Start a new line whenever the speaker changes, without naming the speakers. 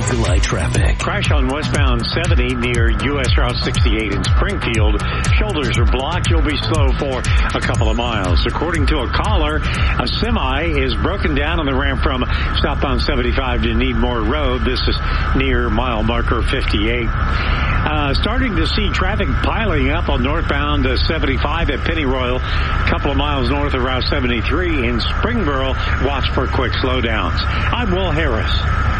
overnight traffic.
Crash on westbound 70 near U.S. Route 68 in Springfield. Shoulders are blocked. You'll be slow for a couple of miles. According to a caller, a semi is broken down on the ramp from southbound 75 to Needmore Road. This is near mile marker 58. Starting to see traffic piling up on northbound 75 at Pennyroyal, a couple of miles north of Route 73 in Springboro. Watch for quick slowdowns. I'm Will Harris.